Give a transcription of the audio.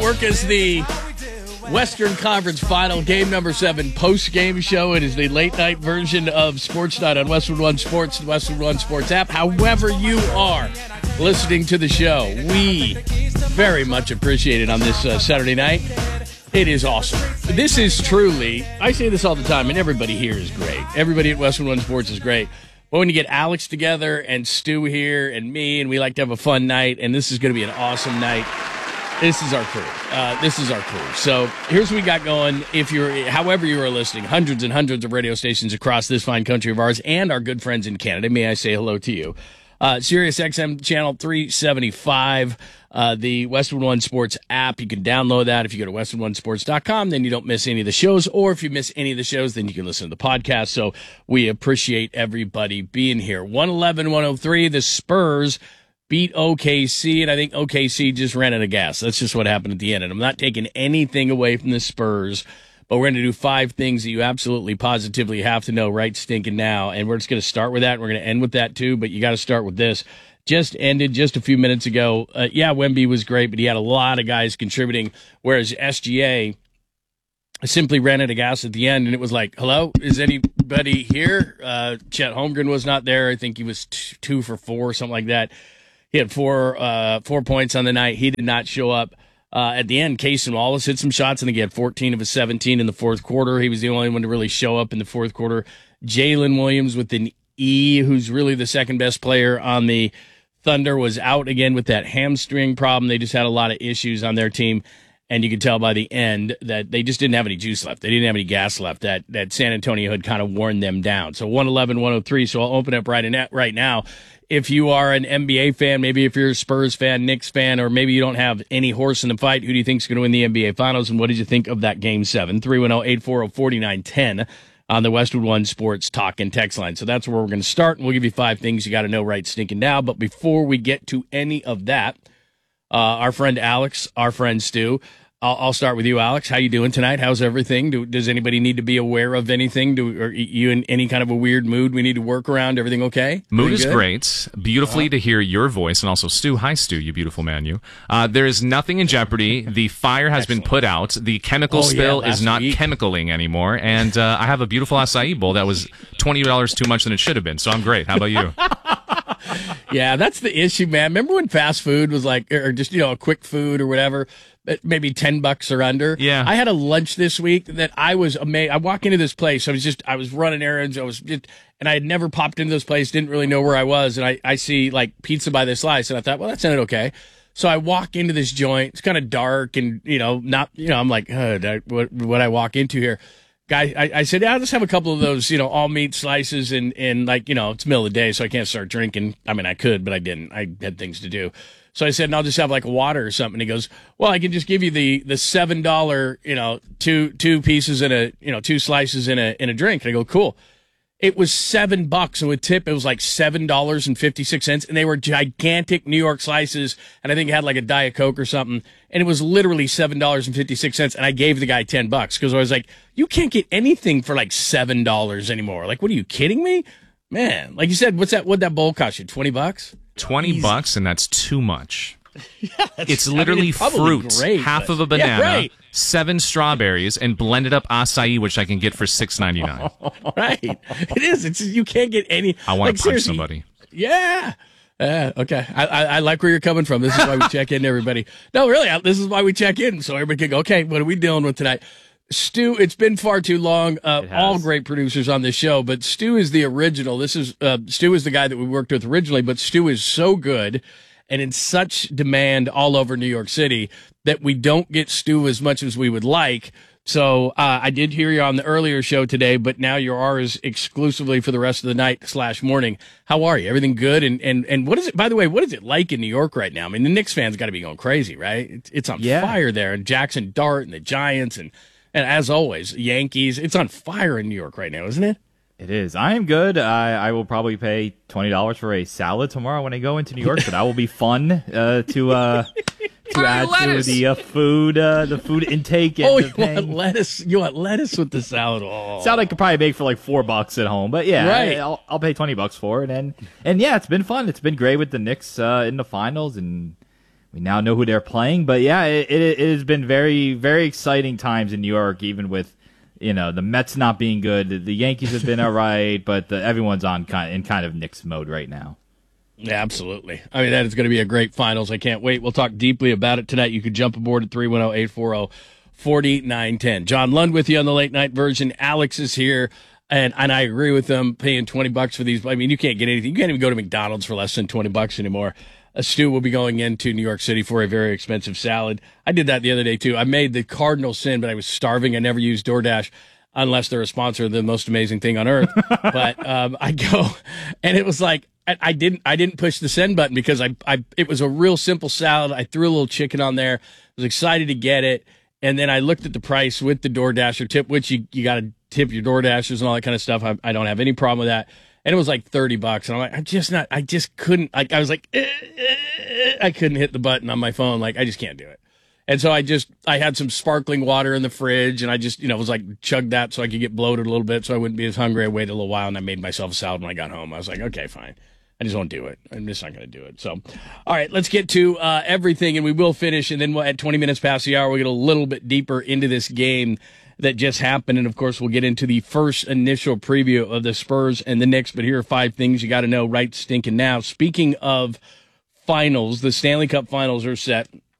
Network is the Western Conference Final, game number 7 post-game show. It is the late-night version of Sports Night on Westwood One Sports and Westwood One Sports app. However you are listening to the show, we very much appreciate it on this Saturday night. It is awesome. This is truly, I say this all the time, and everybody here is great. Everybody at Westwood One Sports is great. But when you get Alex together and Stu here and me, and we like to have a fun night, and this is going to be an awesome night, this is our crew. So here's what we got going. However you are listening, hundreds and hundreds of radio stations across this fine country of ours and our good friends in Canada. May I say hello to you. Sirius XM channel 375, the Westwood One Sports app. You can download that if you go to westwoodonesports.com. Then you don't miss any of the shows. Or if you miss any of the shows, then you can listen to the podcast. So we appreciate everybody being here. 111-103, the Spurs beat OKC, and I think OKC just ran out of gas. That's just what happened at the end. And I'm not taking anything away from the Spurs, but we're going to do 5 things that you absolutely positively have to know right stinking now. And we're just going to start with that. We're going to end with that too, but you got to start with this. Just ended just a few minutes ago. Wemby was great, but he had a lot of guys contributing, whereas SGA simply ran out of gas at the end, and it was like, hello, is anybody here? Chet Holmgren was not there. I think he was 2 for 4, something like that. He had 4 points on the night. He did not show up. At the end, Cason Wallace hit some shots. I think he had 14 of his 17 in the fourth quarter. He was the only one to really show up in the fourth quarter. Jalen Williams with an E, who's really the second best player on the Thunder, was out again with that hamstring problem. They just had a lot of issues on their team, and you could tell by the end that they just didn't have any juice left. They didn't have any gas left. That San Antonio had kind of worn them down. So 111-103. So I'll open up right now. If you are an NBA fan, maybe if you're a Spurs fan, Knicks fan, or maybe you don't have any horse in the fight, who do you think is going to win the NBA Finals, and what did you think of that Game 7? 310-840-4910 on the Westwood One Sports talk and text line. So that's where we're going to start, and we'll give you 5 things you got to know right stinking now. But before we get to any of that, our friend Alex, our friend Stu, I'll start with you, Alex. How you doing tonight? How's everything? Does anybody need to be aware of anything? Are you in any kind of a weird mood we need to work around? Everything okay? Mood is great. Beautifully to hear your voice. And also, Stu. Hi, Stu, you beautiful man, you. There is nothing in jeopardy. The fire has been put out. The chemical spill is not chemicaling anymore. And I have a beautiful acai bowl that was $20 too much than it should have been. So I'm great. How about you? Yeah, that's the issue, man. Remember when fast food was like, or just, a quick food or whatever, maybe $10 or under? Yeah. I had a lunch this week that I was amazed. I walk into this place. I was running errands. And I had never popped into this place, didn't really know where I was. And I see like pizza by the slice. And I thought, well, that sounded okay. So I walk into this joint. It's kind of dark and, I'm like, what I walk into here? Guy, I said, I'll just have a couple of those, all meat slices and like, it's middle of the day, so I can't start drinking. I mean, I could, but I didn't. I had things to do. So I said, and I'll just have like water or something. He goes, well, I can just give you the $7, two pieces in a, 2 slices in a drink. And I go, cool. It was $7, and with tip, it was like $7.56, and they were gigantic New York slices, and I think it had like a Diet Coke or something, and it was literally $7.56, and I gave the guy $10 because I was like, you can't get anything for like $7 anymore. Like, what are you kidding me, man? Like you said, what'd that bowl cost you? $20? $20, and that's too much. Yeah, it's literally fruit, great, half of a banana, right. 7 strawberries, and blended up acai, which I can get for $6.99. Right, it is. You can't get any. I want to punch somebody. Yeah. Okay. I like where you're coming from. This is why we check in, everybody. No, really, this is why we check in, so everybody can go, okay, what are we dealing with tonight? Stu, it's been far too long. All great producers on this show, but Stu is the original. Stu is the guy that we worked with originally, but Stu is so good and in such demand all over New York City that we don't get Stu as much as we would like. So I did hear you on the earlier show today, but now you're ours exclusively for the rest of the night / morning. How are you? Everything good? And what is it, by the way, what is it like in New York right now? I mean, the Knicks fans got to be going crazy, right? It's on fire there. And Jackson Dart and the Giants and as always, Yankees. It's on fire in New York right now, isn't it? It is. I am good. I will probably pay $20 for a salad tomorrow when I go into New York, so that will be fun to add to the food intake. And want lettuce? You want lettuce with the salad? Oh. Salad I could probably make for like $4 at home, but yeah, right. I'll pay $20 for it. And yeah, it's been fun. It's been great with the Knicks in the finals, and we now know who they're playing. But yeah, it has been very, very exciting times in New York, even with, the Mets not being good. The Yankees have been all right, but everyone's in kind of Knicks mode right now. Yeah, absolutely. I mean, that is going to be a great finals. I can't wait. We'll talk deeply about it tonight. You can jump aboard at 310-840-4910. John Lund with you on the late night version. Alex is here, and I agree with them paying $20 for these. I mean, you can't get anything. You can't even go to McDonald's for less than $20 anymore. Stu will be going into New York City for a very expensive salad. I did that the other day, too. I made the cardinal sin, but I was starving. I never used DoorDash unless they're a sponsor of the most amazing thing on earth. But I go, and it was like, I didn't push the send button because it was a real simple salad. I threw a little chicken on there. I was excited to get it. And then I looked at the price with the DoorDasher tip, which you got to tip your DoorDashers and all that kind of stuff. I don't have any problem with that. And it was like $30. And I'm like, I just couldn't, I was like, I couldn't hit the button on my phone. Like, I just can't do it. And so I had some sparkling water in the fridge, and I just, was like, chugged that so I could get bloated a little bit so I wouldn't be as hungry. I waited a little while, and I made myself a salad when I got home. I was like, okay, fine. I just won't do it. I'm just not going to do it. So, all right, let's get to everything, and we will finish. And then at 20 minutes past the hour, we'll get a little bit deeper into this game that just happened. And, of course, we'll get into the first initial preview of the Spurs and the Knicks. But here are 5 things you got to know right stinking now. Speaking of finals, the Stanley Cup finals are set.